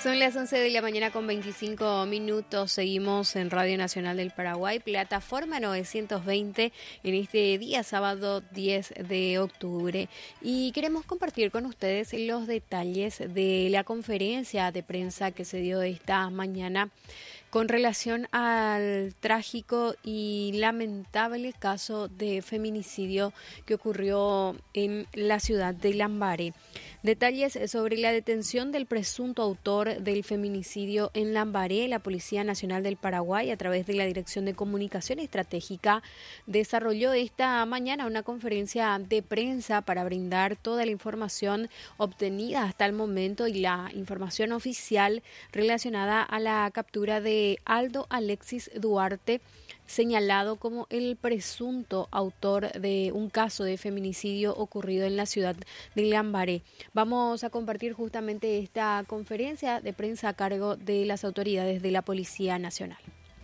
Son las 11 de la mañana con 25 minutos. Seguimos en Radio Nacional del Paraguay, plataforma 920, en este día sábado 10 de octubre. Y queremos compartir con ustedes los detalles de la conferencia de prensa que se dio esta mañana con relación al trágico y lamentable caso de feminicidio que ocurrió en la ciudad de Lambaré. Detalles sobre la detención del presunto autor del feminicidio en Lambaré. La Policía Nacional del Paraguay, a través de la Dirección de Comunicación Estratégica, desarrolló esta mañana una conferencia de prensa para brindar toda la información obtenida hasta el momento y la información oficial relacionada a la captura de Aldo Alexis Duarte, señalado como el presunto autor de un caso de feminicidio ocurrido en la ciudad de Lambaré. Vamos a compartir justamente esta conferencia de prensa a cargo de las autoridades de la Policía Nacional.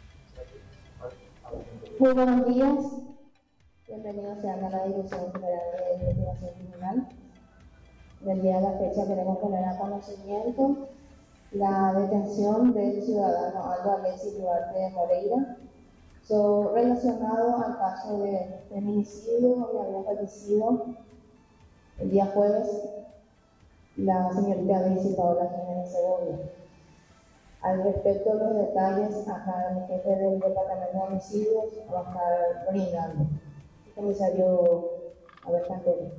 Muy buenos días, bienvenidos sean a la Dirección General de Investigación Criminal. Del día de la fecha queremos poner a conocimiento la detención del ciudadano Aldo Alexis Duarte de Moreira, relacionado al caso de feminicidio donde había fallecido el día jueves la señorita Daisy Paola Jiménez Segovia. Al respecto de los detalles, acá el jefe del Departamento de Homicidios va a estar brindando. El comisario Abel Cantero.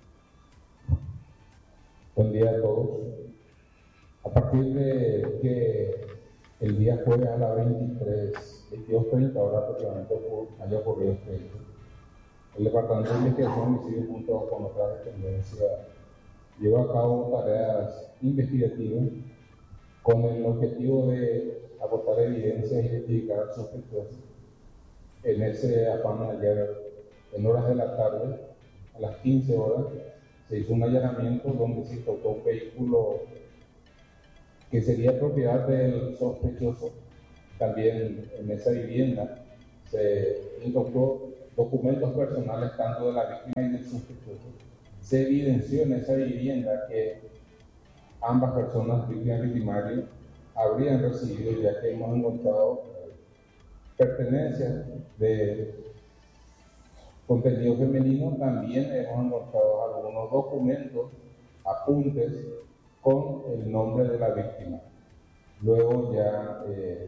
Buen día a todos. A partir de que el día jueves a las 22:30 horas aproximadamente haya ocurrido este hecho, el Departamento de Investigación de Homicidios junto con otras dependencias llevó a cabo tareas investigativas con el objetivo de aportar evidencia e identificar a sospechosos. En ese afán, ayer, en horas de la tarde, a las 15 horas, se hizo un allanamiento donde se incautó un vehículo que sería propiedad del sospechoso. También en esa vivienda se incautó documentos personales tanto de la víctima y del sospechoso. Se evidenció en esa vivienda que ambas personas, víctima y victimario, habrían recibido, ya que hemos encontrado pertenencias de contenido femenino. También hemos encontrado algunos documentos, apuntes con el nombre de la víctima. Luego ya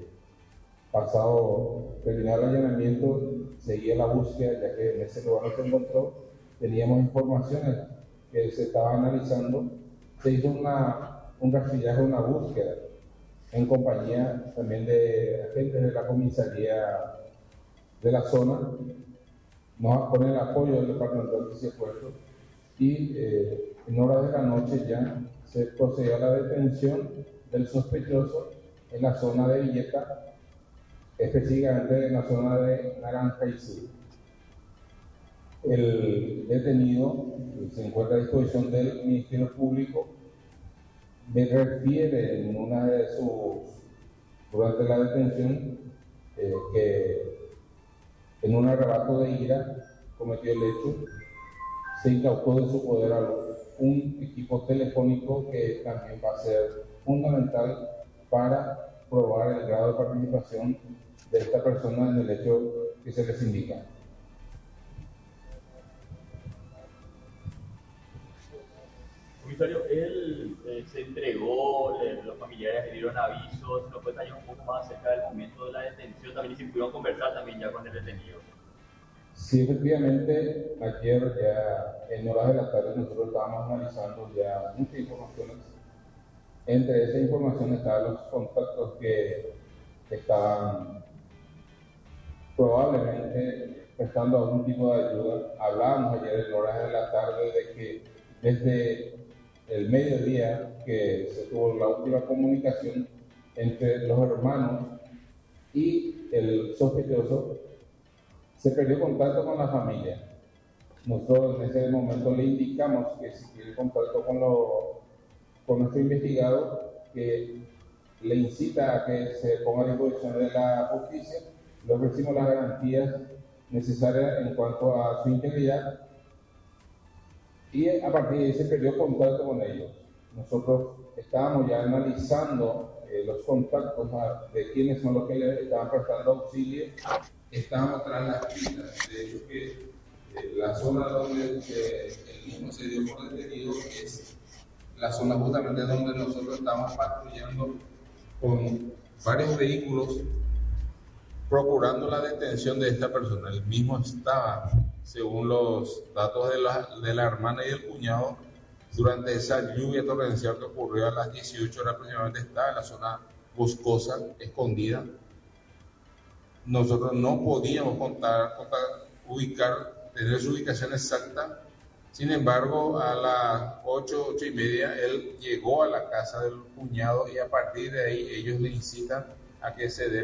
terminado el allanamiento, seguía la búsqueda, ya que en ese lugar no se encontró, teníamos informaciones que se estaban analizando. Se hizo un rastrillaje, una búsqueda en compañía también de agentes de la comisaría de la zona, con el apoyo del Departamento de Anticipuertos, y en horas de la noche ya se procedió a la detención del sospechoso en la zona de Villeta, específicamente en la zona de Naranja y Sur. El detenido se encuentra a disposición del Ministerio Público. Me refiere durante la detención que en un arrebato de ira cometió el hecho. Se incautó de su poder un equipo telefónico que también va a ser fundamental para probar el grado de participación de esta persona en el hecho que se les indica. Comisario, él se entregó, los familiares le dieron avisos, nos puede detallar un poco más acerca del momento de la detención, también si pudieron conversar también ya con el detenido. Sí, efectivamente, ayer ya en horas de la tarde nosotros estábamos analizando ya muchas informaciones. Entre esa información estaban los contactos que estaban probablemente prestando algún tipo de ayuda. Hablábamos ayer en horas de la tarde de que desde el mediodía que se tuvo la última comunicación entre los hermanos y el sospechoso, se perdió contacto con la familia. Nosotros en ese momento le indicamos que si quiere contacto con nuestro investigado, que le incita a que se ponga a disposición de la justicia. Le ofrecimos las garantías necesarias en cuanto a su integridad y a partir de ahí se perdió contacto con ellos. nosotros estábamos ya analizando los contactos de quienes son los que le estaban prestando auxilio. Estábamos tras las pistas. De hecho, que la zona donde el mismo se dio por detenido es la zona justamente donde nosotros estamos patrullando con varios vehículos procurando la detención de esta persona. El mismo estaba, según los datos de la hermana y del cuñado, durante esa lluvia torrencial que ocurrió a las 18 horas aproximadamente, estaba en la zona boscosa, escondida. Nosotros no podíamos tener su ubicación exacta. Sin embargo, a las 8:30, él llegó a la casa del cuñado y a partir de ahí ellos le incitan a que se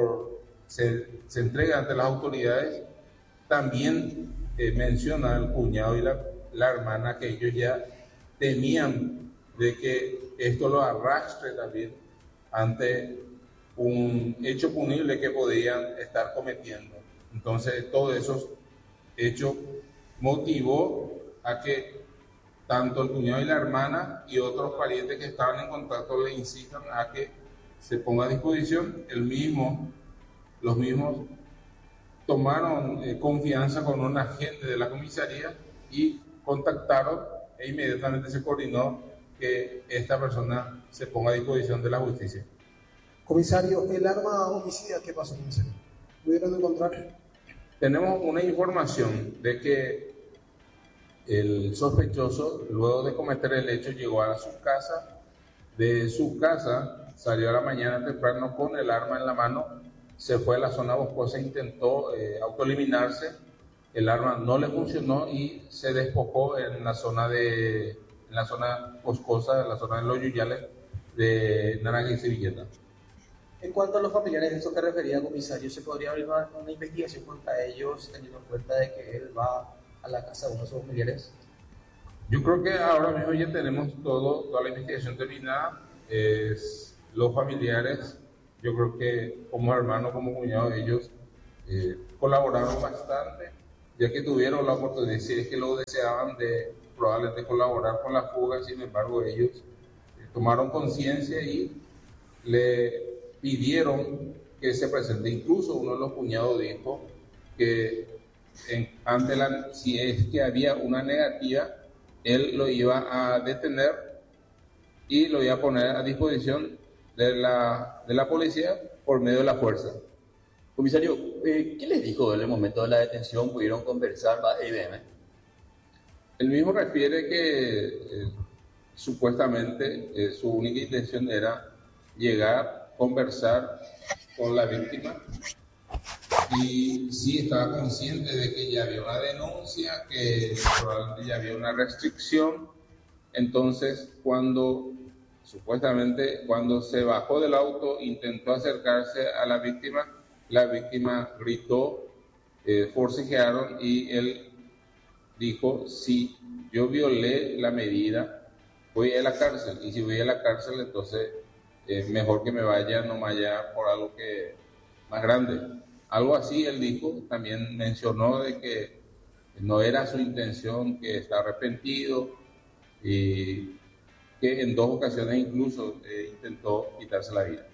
entregue ante las autoridades. También menciona el cuñado y la hermana que ellos ya temían de que esto lo arrastre también ante un hecho punible que podían estar cometiendo. Entonces, todos esos hechos motivó a que tanto el cuñado y la hermana y otros parientes que estaban en contacto le incitan a que se ponga a disposición. Los mismos tomaron confianza con un agente de la comisaría y contactaron e inmediatamente se coordinó que esta persona se ponga a disposición de la justicia. Comisario, el arma homicida, ¿qué pasó, comisario? ¿Pudieron encontrar? Tenemos una información de que el sospechoso, luego de cometer el hecho, llegó a su casa. De su casa salió a la mañana temprano con el arma en la mano, se fue a la zona boscosa, intentó autoeliminarse. El arma no le funcionó y se despojó en la zona boscosa, en la zona de los Yuyales de Naranja y Sevilleta. En cuanto a los familiares, eso que refería, comisario, ¿se podría abrir una investigación contra ellos teniendo en cuenta de que él va a la casa de uno de sus familiares? Yo creo que ahora mismo ya tenemos toda la investigación terminada. Los familiares, yo creo que como hermanos, como cuñados, ellos colaboraron bastante, ya que tuvieron la oportunidad, si es que lo deseaban, de probablemente colaborar con la fuga. Sin embargo, ellos tomaron conciencia y le pidieron que se presente. Incluso uno de los cuñados dijo que si es que había una negativa, él lo iba a detener y lo iba a poner a disposición de la policía por medio de la fuerza. Comisario, ¿qué les dijo en el momento de la detención? ¿Pudieron conversar más de IBM? Él mismo refiere que supuestamente su única intención era llegar, conversar con la víctima, y sí estaba consciente de que ya había una denuncia, que probablemente ya había una restricción. Entonces, supuestamente cuando se bajó del auto, intentó acercarse a la víctima gritó, forcejearon y él dijo: si yo violé la medida, voy a la cárcel, y si voy a la cárcel, entonces mejor que me vaya, no vaya por algo que más grande. Algo así él dijo. También mencionó de que no era su intención, que está arrepentido y que en 2 ocasiones incluso intentó quitarse la vida.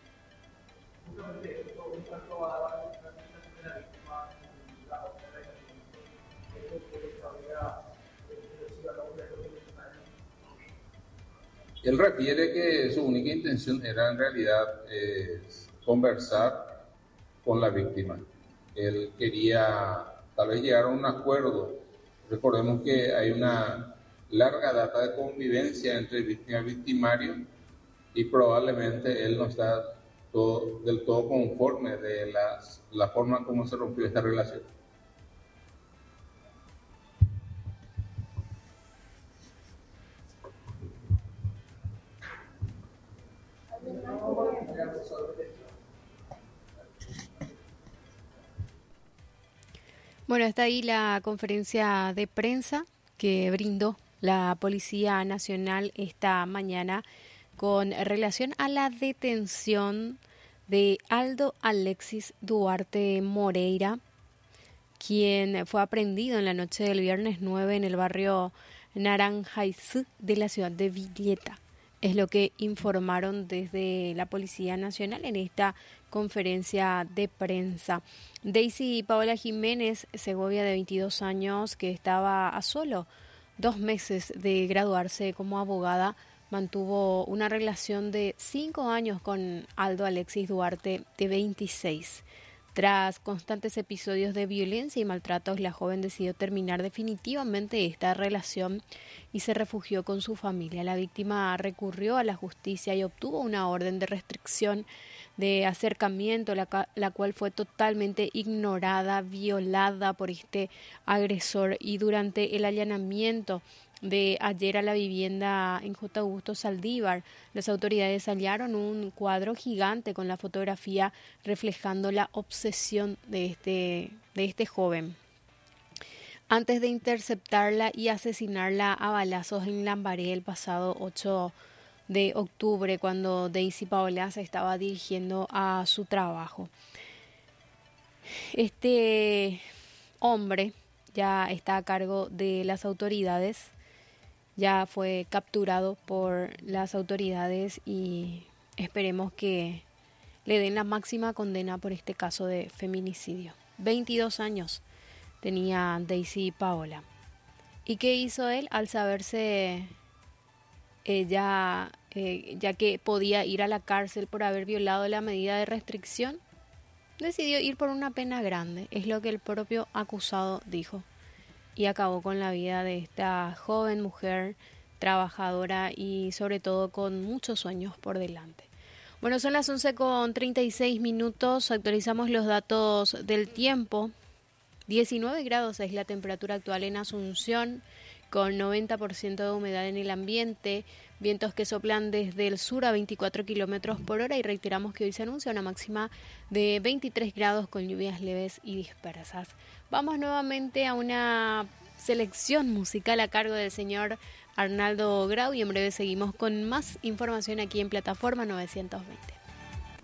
Él refiere que su única intención era en realidad conversar con la víctima. Él quería tal vez llegar a un acuerdo. Recordemos que hay una larga data de convivencia entre víctima y victimario, y probablemente él no está del todo conforme de la forma como se rompió esta relación. Bueno, está ahí la conferencia de prensa que brindó la Policía Nacional esta mañana con relación a la detención de Aldo Alexis Duarte Moreira, quien fue aprehendido en la noche del viernes 9 en el barrio Naranjais de la ciudad de Villeta. Es lo que informaron desde la Policía Nacional en esta conferencia de prensa. Daisy Paola Jiménez Segovia, de 22 años, que estaba a solo 2 meses de graduarse como abogada, mantuvo una relación de 5 años con Aldo Alexis Duarte, de 26. Tras constantes episodios de violencia y maltratos, la joven decidió terminar definitivamente esta relación y se refugió con su familia. La víctima recurrió a la justicia y obtuvo una orden de restricción de acercamiento, la cual fue totalmente ignorada, violada por este agresor, y durante el allanamiento de ayer a la vivienda en J. Augusto Saldívar, las autoridades hallaron un cuadro gigante con la fotografía reflejando la obsesión de este joven. Antes de interceptarla y asesinarla a balazos en Lambaré el pasado 8 de octubre, cuando Daisy Paola se estaba dirigiendo a su trabajo. Este hombre ya está a cargo de las autoridades. Ya fue capturado por las autoridades y esperemos que le den la máxima condena por este caso de feminicidio. 22 años tenía Daisy Paola. ¿Y qué hizo él al saberse ya que podía ir a la cárcel por haber violado la medida de restricción? Decidió ir por una pena grande, es lo que el propio acusado dijo. Y acabó con la vida de esta joven mujer trabajadora y sobre todo con muchos sueños por delante. Bueno, son las 11:36. Actualizamos los datos del tiempo. 19 grados es la temperatura actual en Asunción, con 90% de humedad en el ambiente, vientos que soplan desde el sur a 24 kilómetros por hora, y reiteramos que hoy se anuncia una máxima de 23 grados con lluvias leves y dispersas. Vamos nuevamente a una selección musical a cargo del señor Arnaldo Grau y en breve seguimos con más información aquí en Plataforma 920.